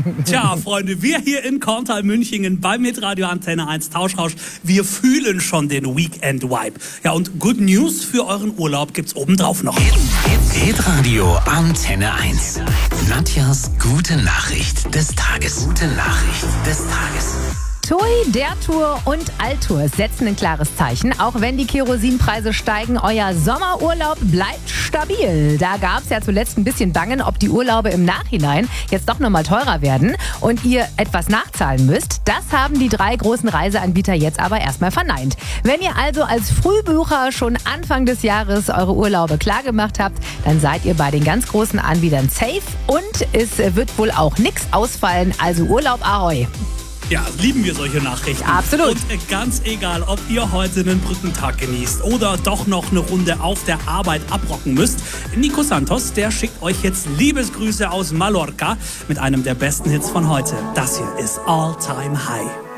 Tja, Freunde, wir hier in Korntal Münchingen beim Hitradio Antenne 1 Tauschrausch, wir fühlen schon den Weekend-Vibe. Ja, und Good News für euren Urlaub gibt's obendrauf noch. Hitradio Antenne 1. Nadjas gute Nachricht des Tages. Gute Nachricht des Tages. TUI, der Tour und Altour setzen ein klares Zeichen. Auch wenn die Kerosinpreise steigen, euer Sommerurlaub bleibt stabil. Da gab es ja zuletzt ein bisschen Bangen, ob die Urlaube im Nachhinein jetzt doch nochmal teurer werden und ihr etwas nachzahlen müsst. Das haben die 3 großen Reiseanbieter jetzt aber erstmal verneint. Wenn ihr also als Frühbucher schon Anfang des Jahres eure Urlaube klargemacht habt, dann seid ihr bei den ganz großen Anbietern safe und es wird wohl auch nichts ausfallen. Also Urlaub Ahoi! Ja, lieben wir solche Nachrichten. Absolut. Und ganz egal, ob ihr heute einen Brückentag genießt oder doch noch eine Runde auf der Arbeit abrocken müsst, Nico Santos, der schickt euch jetzt Liebesgrüße aus Mallorca mit einem der besten Hits von heute. Das hier ist All Time High.